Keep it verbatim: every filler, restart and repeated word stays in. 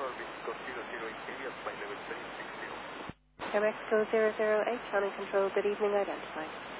Air Mexico zero zero eight, counting control, good evening, identified.